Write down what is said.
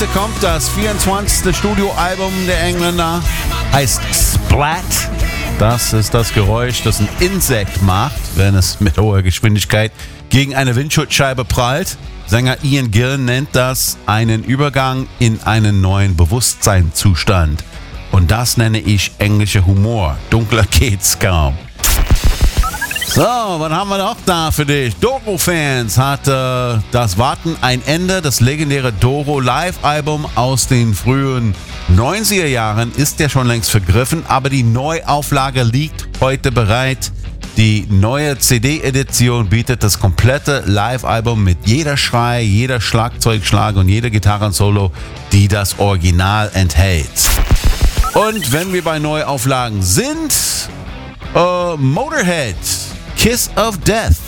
Heute kommt das 24. Studioalbum der Engländer, heißt Splat. Das ist das Geräusch, das ein Insekt macht, wenn es mit hoher Geschwindigkeit gegen eine Windschutzscheibe prallt. Sänger Ian Gillan nennt das einen Übergang in einen neuen Bewusstseinszustand. Und das nenne ich englischer Humor. Dunkler geht's kaum. So, was haben wir noch da für dich? Doro-Fans hat das Warten ein Ende. Das legendäre Doro-Live-Album aus den frühen 90er Jahren ist ja schon längst vergriffen, aber die Neuauflage liegt heute bereit. Die neue CD-Edition bietet das komplette Live-Album mit jeder Schrei, jeder Schlagzeugschlag und jeder Gitarrensolo, die das Original enthält. Und wenn wir bei Neuauflagen sind, Motorhead, Kiss of Death.